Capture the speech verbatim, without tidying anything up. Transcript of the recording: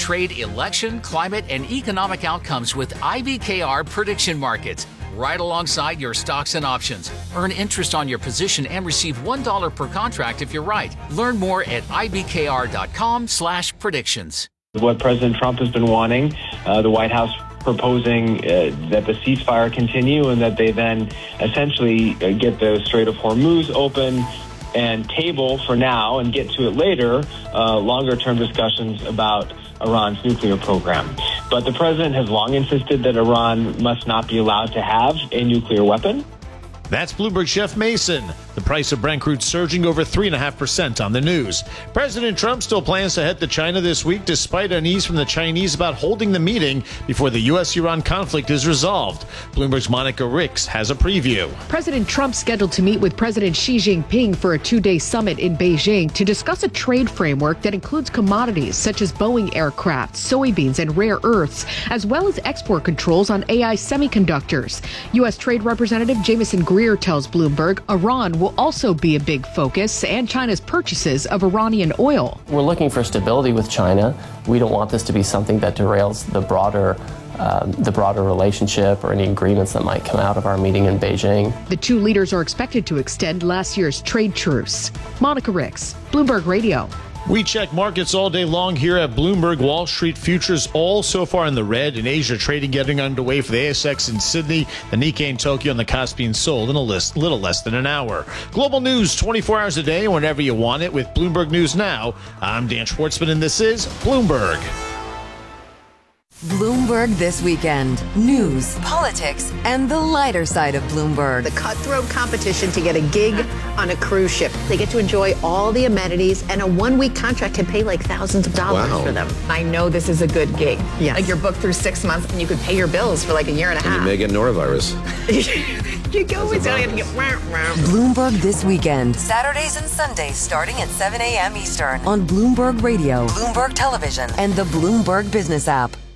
trade, election, climate, and economic outcomes with I B K R prediction markets, right alongside your stocks and options. Earn interest on your position and receive one dollar per contract if you're right. Learn more at I B K R dot com slash predictions. What President Trump has been wanting, uh, the White House proposing uh, that the ceasefire continue and that they then essentially uh, get the Strait of Hormuz open and table for now and get to it later, uh, longer-term discussions about Iran's nuclear program. But the president has long insisted that Iran must not be allowed to have a nuclear weapon. That's Bloomberg's Jeff Mason. The price of Brent crude surging over three point five percent on the news. President Trump still plans to head to China this week despite unease from the Chinese about holding the meeting before the U S Iran conflict is resolved. Bloomberg's Monica Ricks has a preview. President Trump scheduled to meet with President Xi Jinping for a two-day summit in Beijing to discuss a trade framework that includes commodities such as Boeing aircraft, soybeans, and rare earths, as well as export controls on A I semiconductors. U S Trade Representative Jameson Greer tells Bloomberg Iran will also be a big focus, and China's purchases of Iranian oil. We're looking for stability with China. We don't want this to be something that derails the broader um, the broader relationship or any agreements that might come out of our meeting in Beijing. The two leaders are expected to extend last year's trade truce. Monica Ricks, Bloomberg Radio. We check markets all day long here at Bloomberg. Wall Street futures all so far in the red. In Asia, trading getting underway for the A S X in Sydney, the Nikkei in Tokyo, and the Kospi in Seoul in a list, little less than an hour. Global news twenty-four hours a day, whenever you want it, with Bloomberg News Now. I'm Dan Schwartzman, and this is Bloomberg. Bloomberg This Weekend. News, politics, and the lighter side of Bloomberg. The cutthroat competition to get a gig on a cruise ship. They get to enjoy all the amenities, and a one-week contract can pay like thousands of dollars wow. for them. I know this is a good gig. Yes. Like you're booked through six months, and you could pay your bills for like a year and a half. And you may get norovirus. You go and tell you to get Bloomberg This Weekend. Saturdays and Sundays starting at seven a.m. Eastern on Bloomberg Radio, Bloomberg Television, and the Bloomberg Business app.